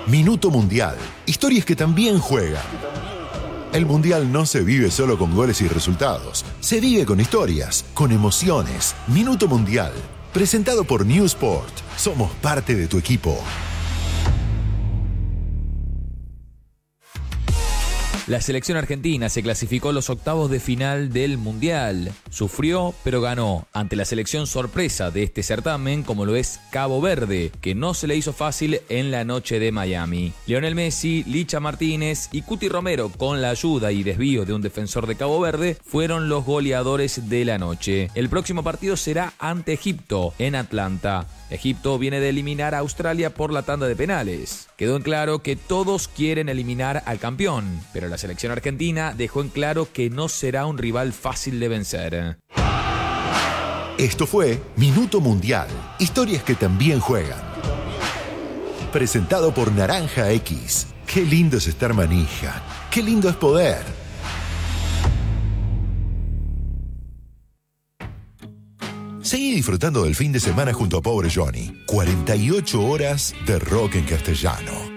Minuto Mundial. Historias que también juegan. El Mundial no se vive solo con goles y resultados. Se vive con historias, con emociones. Minuto Mundial. Presentado por New Sport. Somos parte de tu equipo. La selección argentina se clasificó a los octavos de final del Mundial. Sufrió, pero ganó, ante la selección sorpresa de este certamen, como lo es Cabo Verde, que no se le hizo fácil en la noche de Miami. Lionel Messi, Licha Martínez y Cuti Romero, con la ayuda y desvío de un defensor de Cabo Verde, fueron los goleadores de la noche. El próximo partido será ante Egipto, en Atlanta. Egipto viene de eliminar a Australia por la tanda de penales. Quedó en claro que todos quieren eliminar al campeón, pero la selección argentina dejó en claro que no será un rival fácil de vencer. Esto fue Minuto Mundial. Historias que también juegan. Presentado por Naranja X. Qué lindo es estar manija. Qué lindo es poder. Seguí disfrutando del fin de semana junto a Pobre Johnny. 48 horas de rock en castellano.